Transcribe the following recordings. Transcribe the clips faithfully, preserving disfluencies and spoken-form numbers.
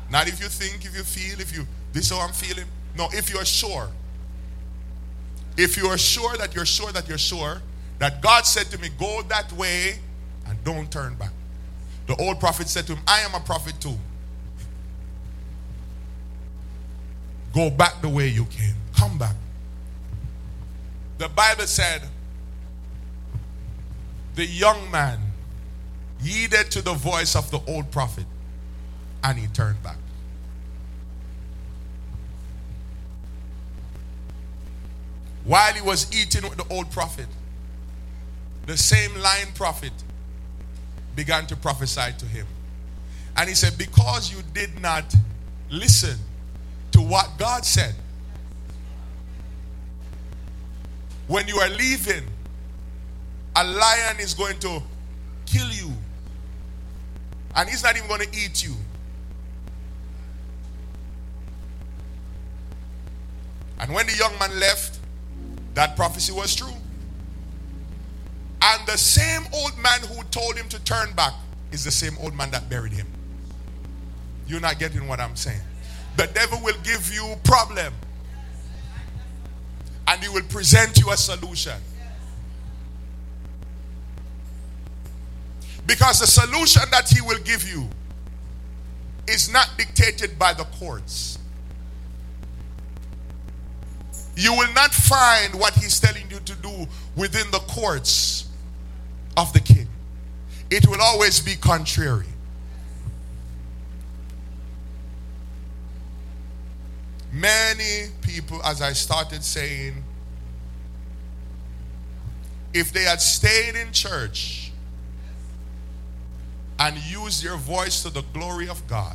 Not if you think, if you feel, if you, this is how I'm feeling. No, if you're sure. If you are sure that you're sure that you're sure that God said to me, go that way and don't turn back. The old prophet said to him, I am a prophet too. Go back the way you came. Come back. The Bible said, the young man heeded to the voice of the old prophet and he turned back. While he was eating with the old prophet, the same lying prophet began to prophesy to him. And he said, because you did not listen to what God said, when you are leaving, a lion is going to kill you. And he's not even going to eat you. And when the young man left, that prophecy was true. And the same old man who told him to turn back is the same old man that buried him. You're not getting what I'm saying. The devil will give you problem. And he will present you a solution. Because the solution that he will give you is not dictated by the courts. You will not find what he's telling you to do within the courts of the king. It will always be contrary. Many people, as I started saying, if they had stayed in church and used their voice to the glory of God,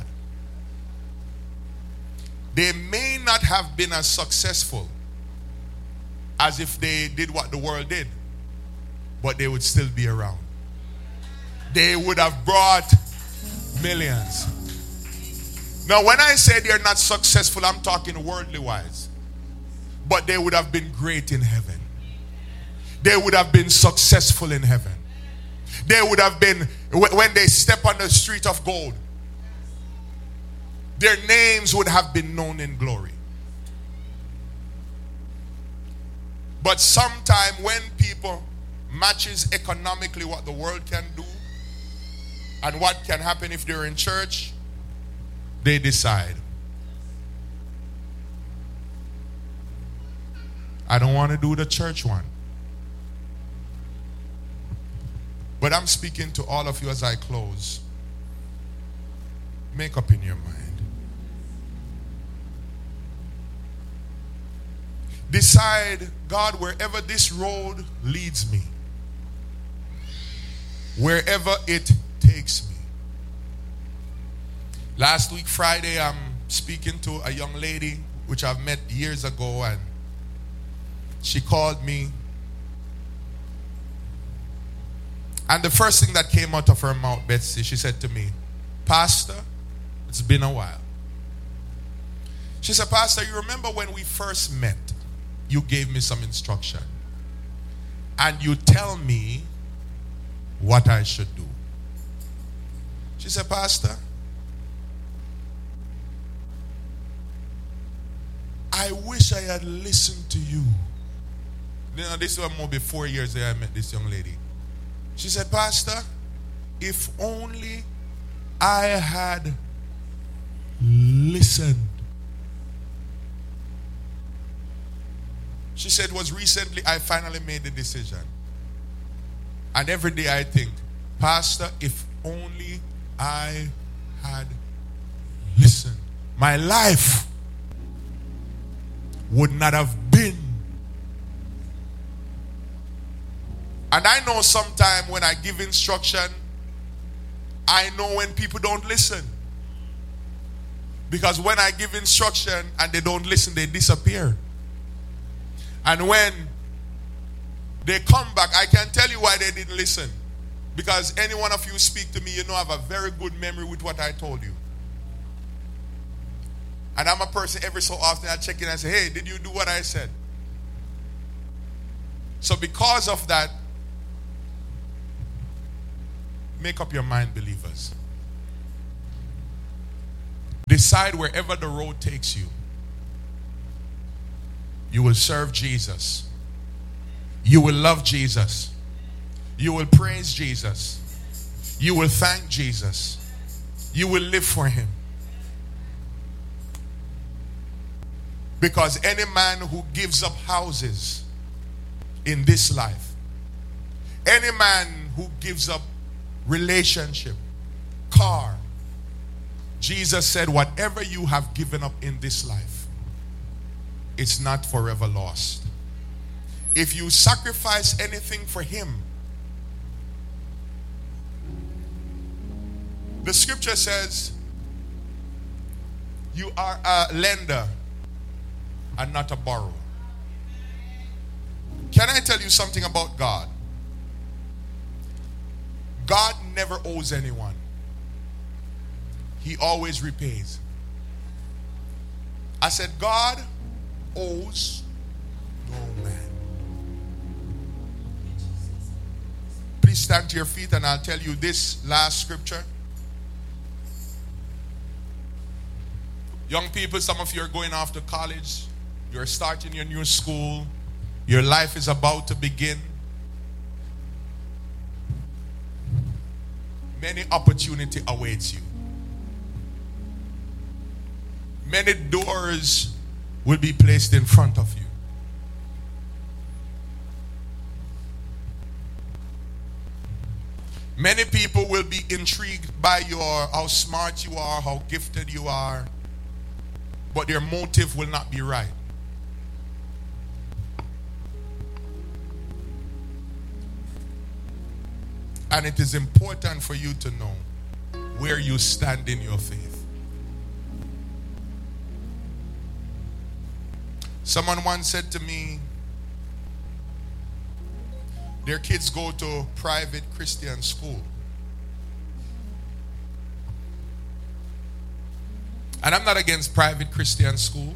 they may not have been as successful as if they did what the world did, but they would still be around. They would have brought millions. Now, when I say they're not successful, I'm talking worldly wise. But they would have been great in heaven. They would have been successful in heaven. They would have been, when they step on the street of gold, their names would have been known in glory. But sometime when people matches economically what the world can do and what can happen if they're in church, they decide, I don't want to do the church one. But I'm speaking to all of you as I close. Make up in your mind. Decide, God, wherever this road leads me, wherever it takes me. Last week, Friday, I'm speaking to a young lady, which I've met years ago, and she called me. And the first thing that came out of her mouth, Betsy, she said to me, Pastor, it's been a while. She said, Pastor, you remember when we first met, you gave me some instruction. And you tell me what I should do. She said, Pastor, I wish I had listened to you. You know, this was more before four years ago I met this young lady. She said, Pastor, if only I had listened. She said, it was recently I finally made the decision. And every day I think, Pastor, if only I had listened, my life would not have been. And I know sometimes when I give instruction, I know when people don't listen. Because when I give instruction and they don't listen, they disappear. And when they come back, I can tell you why they didn't listen. Because any one of you speak to me, you know I have a very good memory with what I told you. And I'm a person every so often I check in and say, hey, did you do what I said? So because of that, make up your mind, believers. Decide wherever the road takes you. You will serve Jesus. You will love Jesus. You will praise Jesus. You will thank Jesus. You will live for him. Because any man who gives up houses in this life, any man who gives up relationship, car, Jesus said, whatever you have given up in this life, it's not forever lost. If you sacrifice anything for him, the scripture says, you are a lender and not a borrower. Can I tell you something about God? God never owes anyone. He always repays. I said, God owes no man. Please stand to your feet and I'll tell you this last scripture. Young people, some of you are going off to college. You're starting your new school. Your life is about to begin. Many opportunity awaits you. Many doors will be placed in front of you. Many people will be intrigued by your how smart you are, how gifted you are, but their motive will not be right. And it is important for you to know where you stand in your faith. Someone once said to me, their kids go to private Christian school. And I'm not against private Christian school.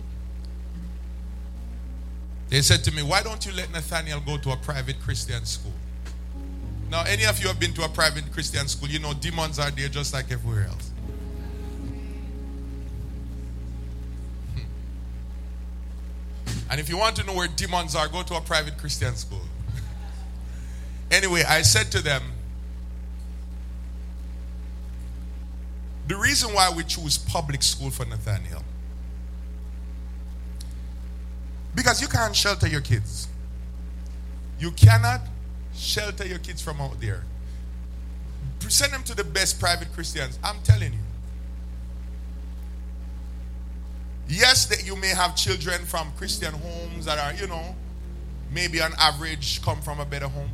They said to me, why don't you let Nathaniel go to a private Christian school? Now, any of you have been to a private Christian school, you know demons are there just like everywhere else. Hmm. And if you want to know where demons are, go to a private Christian school. Anyway, I said to them, the reason why we choose public school for Nathaniel, because you can't shelter your kids. You cannot shelter your kids from out there. Send them to the best private Christians. I'm telling you. Yes, that you may have children from Christian homes that are, you know, maybe on average come from a better home.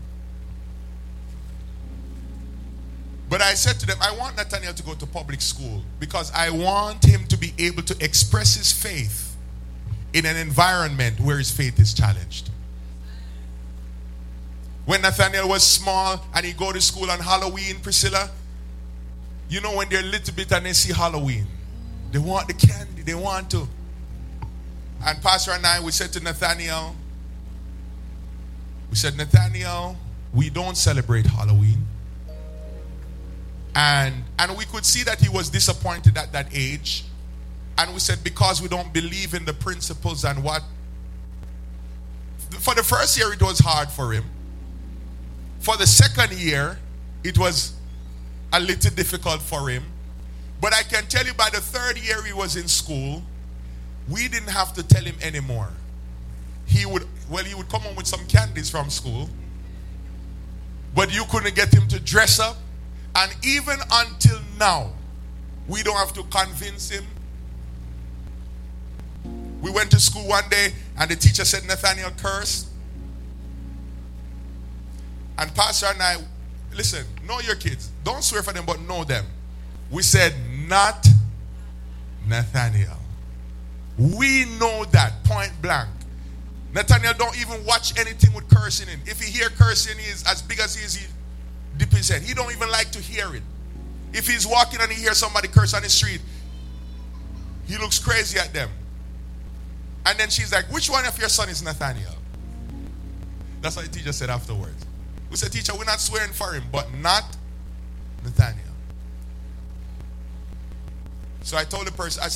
But I said to them, I want Nathaniel to go to public school because I want him to be able to express his faith in an environment where his faith is challenged. When Nathaniel was small and he go to school on Halloween, Priscilla, you know when they're a little bit and they see Halloween, they want the candy, they want to. And Pastor and I, we said to Nathaniel, we said, Nathaniel, we don't celebrate Halloween. And, and we could see that he was disappointed at that age. And we said, because we don't believe in the principles and what. For the first year, it was hard for him. For the second year, it was a little difficult for him. But I can tell you by the third year he was in school, we didn't have to tell him anymore. He would, well, he would come home with some candies from school. But you couldn't get him to dress up. And even until now, we don't have to convince him. We went to school one day and the teacher said Nathaniel cursed. And Pastor and I, listen, know your kids. Don't swear for them, but know them. We said, not Nathaniel. We know that, point blank. Nathaniel don't even watch anything with cursing in. If he hear cursing, he is as big as he is, he dip his head. He don't even like to hear it. If he's walking and he hears somebody curse on the street, he looks crazy at them. And then she's like, which one of your son is Nathaniel? That's what the teacher said afterwards. We said, teacher, we're not swearing for him, but not Nathaniel. So I told the person, I